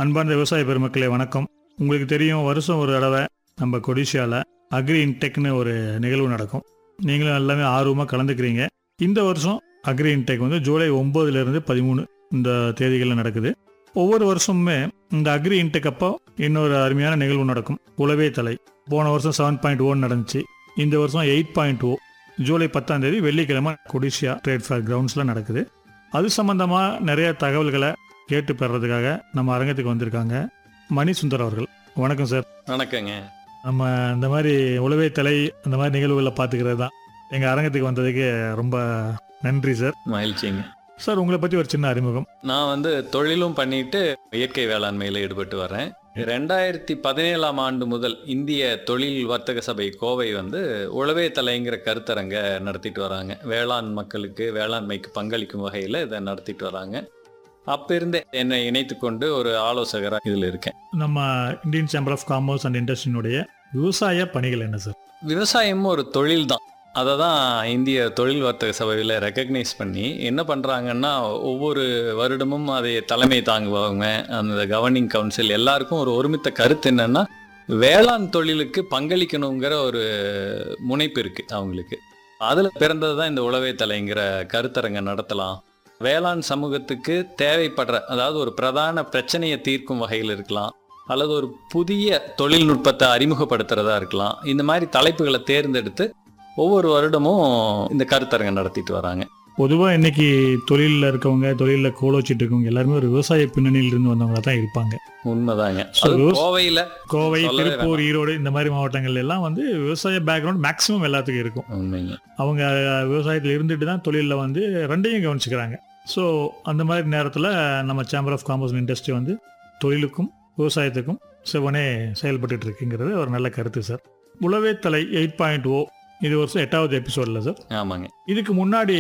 அன்பார்ந்த விவசாய பெருமக்களே வணக்கம். உங்களுக்கு தெரியும், வருஷம் ஒரு தடவை நம்ம கொடிஷியாவில் அக்ரி இன்டெக்னு ஒரு நிகழ்வு நடக்கும். நீங்களும் எல்லாமே ஆர்வமாக கலந்துக்கிறீங்க. இந்த வருஷம் அக்ரி இன்டெக் வந்து ஜூலை 9லேருந்து 13 இந்த தேதிகளில் நடக்குது. ஒவ்வொரு வருஷமுமே இந்த அக்ரி இன்டெக் அப்போ இன்னொரு அருமையான நிகழ்வு நடக்கும், உழவே தலை. போன வருஷம் 7.1 நடந்துச்சு. இந்த வருஷம் 8.0 ஜூலை 10ஆம் தேதி வெள்ளிக்கிழமை கொடிஷியா ட்ரேட் ஃபேர் கிரவுண்ட்ஸில் நடக்குது. அது சம்பந்தமாக நிறைய தகவல்களை கேட்டு பெறதுக்காக நம்ம அரங்கத்துக்கு வந்திருக்காங்க மணி சுந்தர் அவர்கள். வணக்கம் சார். வணக்கங்க. நம்ம இந்த மாதிரி உழவே தலை அந்த மாதிரி நிகழ்வுகளை பார்த்துக்கிறது தான். எங்கள் அரங்கத்துக்கு வந்ததுக்கு ரொம்ப நன்றி சார். மகிழ்ச்சிங்க சார். உங்களை பற்றி ஒரு சின்ன அறிமுகம். நான் வந்து தொழிலும் பண்ணிட்டு இயற்கை வேளாண்மையில் ஈடுபட்டு வரேன். 2017ஆம் ஆண்டு முதல் இந்திய தொழில் வர்த்தக சபை கோவை வந்து உழவே தலைங்கிற கருத்தரங்க நடத்திட்டு வராங்க. வேளாண் மக்களுக்கு வேளாண்மைக்கு பங்களிக்கும் வகையில் இதை நடத்திட்டு வராங்க. அப்ப இருந்தே என்னை இணைத்து கொண்டு ஒரு ஆலோசகராக இதில் இருக்கேன். நம்ம Indian chamber of commerce and இண்டஸ்ட்ரியினுடைய விவசாய பணிகள் என்ன சார்? விவசாயமும் ஒரு தொழில் தான். அதை தான் இந்திய தொழில் வர்த்தக சபையில் ரெக்கக்னைஸ் பண்ணி என்ன பண்ணுறாங்கன்னா, ஒவ்வொரு வருடமும் அதை தலைமை தாங்குவாங்க. அந்த கவர்னிங் கவுன்சில் எல்லாருக்கும் ஒரு ஒருமித்த கருத்து என்னன்னா, வேளாண் தொழிலுக்கு பங்களிக்கணுங்கிற ஒரு முனைப்பு இருக்குது அவங்களுக்கு. அதில் பிறந்தது தான் இந்த உழவே தலைங்கிற கருத்தரங்க நடத்தலாம். வேளாண் சமூகத்துக்கு தேவைப்படுற, அதாவது ஒரு பிரதான பிரச்சனையை தீர்க்கும் வகையில் இருக்கலாம், அல்லது ஒரு புதிய தொழில்நுட்பத்தை அறிமுகப்படுத்துறதா இருக்கலாம். இந்த மாதிரி தலைப்புகளை தேர்ந்தெடுத்து ஒவ்வொரு வருடமும் இந்த கருத்தரங்க நடத்திட்டு வராங்க. பொதுவாக இன்னைக்கு தொழிலில் இருக்கவங்க, தொழிலில் கோலோச்சிட்டு இருக்கவங்க எல்லாருமே ஒரு விவசாய பின்னணியில் இருந்து வந்தவங்க தான் இருப்பாங்க. உண்மைதாங்க. கோவை, திருப்பூர், ஈரோடு இந்த மாதிரி மாவட்டங்கள் எல்லாம் வந்து விவசாய பேக்ரவுண்ட் மேக்சிமம் எல்லாத்துக்கும் இருக்கும். உண்மைங்க. அவங்க விவசாயத்தில் இருந்துட்டு தான் தொழிலில் வந்து ரெண்டையும் கவனிச்சுக்கிறாங்க. ஸோ அந்த மாதிரி நேரத்தில் நம்ம chamber of commerce and industry வந்து தொழிலுக்கும் விவசாயத்துக்கும் செவனே செயல்பட்டு இருக்குங்கிறது ஒரு நல்ல கருத்து சார். உழவே தலை 8.0 இது வருஷம் 8வது எபிசோட்ல சார். ஆமாங்க. இதுக்கு முன்னாடி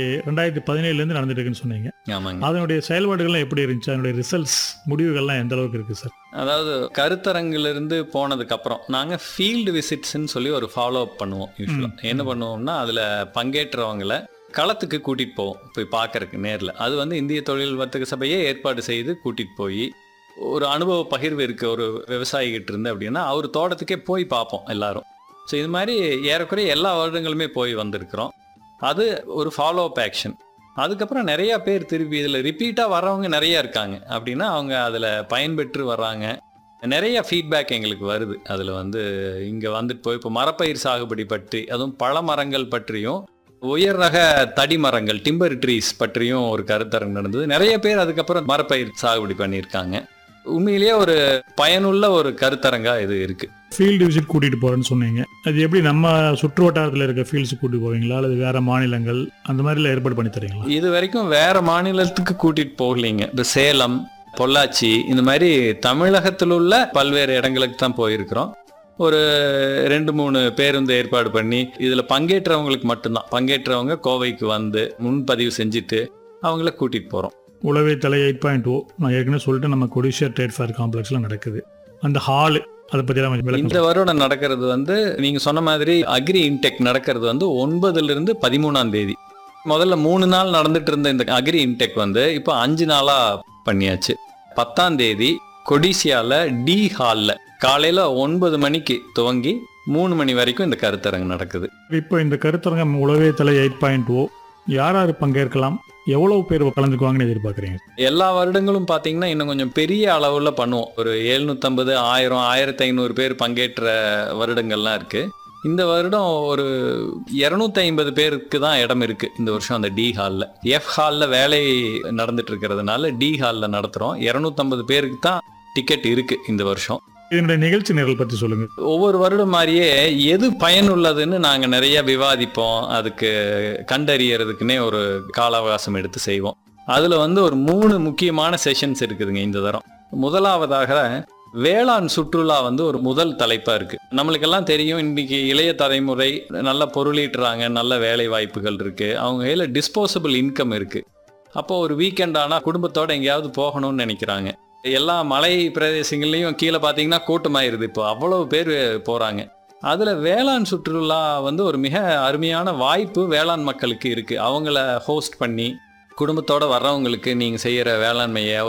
2017 நடந்துட்டு இருக்குன்னு சொன்னீங்க. ஆமாங்க. அதனுடைய செயல்பாடுகள்லாம் எப்படி இருந்துச்சு? அதனுடைய ரிசல்ட்ஸ், முடிவுகள்லாம் எந்த அளவுக்கு இருக்கு சார்? அதாவது கருத்தரங்கிலிருந்து போனதுக்கு அப்புறம் நாங்கள் ஃபீல்டு விசிட்ஸ்ன்னு சொல்லி ஒரு ஃபாலோ அப் பண்ணுவோம். யூஸ்வலாக என்ன பண்ணுவோம்னா, அதில் பங்கேற்றவங்களை களத்துக்கு கூட்டிகிட்டு போவோம், போய் பார்க்கறதுக்கு நேரில். அது வந்து இந்திய தொழில் வர்த்தக சபையே ஏற்பாடு செய்து கூட்டிகிட்டு போய் ஒரு அனுபவ பகிர்வு இருக்குது ஒரு விவசாயிகிட்ட இருந்து அப்படின்னா அவர் தோட்டத்துக்கே போய் பார்ப்போம் எல்லாரும். ஸோ இது மாதிரி ஏறக்குறைய எல்லா வருடங்களுமே போய் வந்திருக்கிறோம். அது ஒரு ஃபாலோ அப் ஆக்ஷன். அதுக்கப்புறம் நிறையா பேர் திருப்பி இதில் ரிப்பீட்டாக வர்றவங்க நிறையா இருக்காங்க. அப்படின்னா அவங்க அதில் பயன்பெற்று வர்றாங்க. நிறைய ஃபீட்பேக் எங்களுக்கு வருது. அதில் வந்து இங்கே வந்துட்டு போய் இப்போ மரப்பயிர் சாகுபடி பற்றி, அதுவும் பழ மரங்கள் பற்றியும் உயர் ரக தடி மரங்கள் டிம்பர் ட்ரீஸ் பற்றியும் ஒரு கருத்தரங்கு நடந்தது. நிறைய பேர் அதுக்கப்புறம் மரப்பயிர் சாகுபடி பண்ணியிருக்காங்க. உண்மையிலேயே ஒரு பயனுள்ள ஒரு கருத்தரங்கா இது இருக்கு. ஃபீல்டு விசிட் கூட்டிட்டு போறேன்னு சொன்னீங்க. அது எப்படி நம்ம சுற்று வட்டாரத்தில் இருக்க ஃபீல்ட்ஸ் கூட்டிட்டு போவீங்களா, அல்லது வேற மாநிலங்கள் அந்த மாதிரிலாம் ஏற்பாடு பண்ணி தரீங்களா? இது வரைக்கும் வேற மாநிலத்துக்கு கூட்டிட்டு போகலீங்க. இப்போ சேலம், பொள்ளாச்சி இந்த மாதிரி தமிழகத்தில் உள்ள பல்வேறு இடங்களுக்கு தான் போயிருக்கிறோம். ஒரு 2-3 பேருந்து ஏற்பாடு பண்ணி இதில் பங்கேற்றவங்களுக்கு மட்டும்தான். பங்கேற்றவங்க கோவைக்கு வந்து முன்பதிவு செஞ்சுட்டு அவங்கள கூட்டிட்டு போகிறோம். உழவே தலை 8.0 நான் ஏற்கனவே சொல்லிட்டு நம்ம கொடிஷியா ட்ரேட் ஃபேர் காம்ப்ளெக்ஸில் நடக்குது. அந்த ஹாலு அதை பற்றி இந்த வருடம் நடக்கிறது வந்து நீங்கள் சொன்ன மாதிரி அக்ரி இன்டெக் நடக்கிறது வந்து 9லிருந்து 13ஆம் தேதி. முதல்ல 3 நாள் நடந்துட்டு இருந்த இந்த அக்ரி இன்டெக் வந்து இப்போ 5 நாளாக பண்ணியாச்சு. 10ஆம் தேதி கொடிஷியாவில் டி ஹாலில் காலையில் 9 மணிக்கு துவங்கி 3 மணி வரைக்கும் இந்த கருத்தரங்கு நடக்குது. இப்போ இந்த கருத்தரங்கம் உழவே தலை 8.0 யார் யார் பங்கேற்கலாம், எவ்வளவு பேர் கலந்துக்குவாங்கன்னு எதிர்பார்க்குறீங்க? எல்லா வருடங்களும் பார்த்தீங்கன்னா இன்னும் கொஞ்சம் பெரிய அளவில் பண்ணுவோம். ஒரு 750, 1000, 1500 பேர் பங்கேற்ற வருடங்கள்லாம் இருக்குது. இந்த வருடம் ஒரு 250 பேருக்கு தான் இடம் இருக்குது இந்த வருஷம் அந்த டி ஹாலில். எஃப் ஹாலில் வேலை நடந்துட்டு இருக்கிறதுனால டி ஹாலில் நடத்துகிறோம். 250 பேருக்கு தான் டிக்கெட் இருக்குது இந்த வருஷம். இதனுடைய நிகழ்ச்சி நிரல் பற்றி சொல்லுங்கள். ஒவ்வொரு வருடம் மாதிரியே எது பயனுள்ளதுன்னு நாங்கள் நிறைய விவாதிப்போம். அதுக்கு கண்டறியறதுக்குன்னே ஒரு கால அவகாசம் எடுத்து செய்வோம். அதில் வந்து ஒரு 3 முக்கியமான செஷன்ஸ் இருக்குதுங்க இந்த தரம். முதலாவதாக வேளாண் சுற்றுலா வந்து ஒரு முதல் தலைப்பாக இருக்குது. நம்மளுக்கெல்லாம் தெரியும், இன்றைக்கி இளைய தலைமுறை நல்ல பொருளீட்டுறாங்க, நல்ல வேலை வாய்ப்புகள் இருக்குது, அவங்க கையில் டிஸ்போசபிள் இன்கம் இருக்குது. அப்போ ஒரு வீக்கெண்ட் ஆனால் குடும்பத்தோடு எங்கேயாவது போகணும்னு நினைக்கிறாங்க. எல்லா மலை பிரதேசங்கள்லையும் கீழே பார்த்தீங்கன்னா கூட்டமாயிருது. இப்போ அவ்வளவு பேர் போகிறாங்க. அதில் வேளாண் சுற்றுலா வந்து ஒரு மிக அருமையான வாய்ப்பு வேளாண் மக்களுக்கு இருக்குது. அவங்கள ஹோஸ்ட் பண்ணி குடும்பத்தோடு வர்றவங்களுக்கு நீங்கள் செய்கிற வேளாண்மையை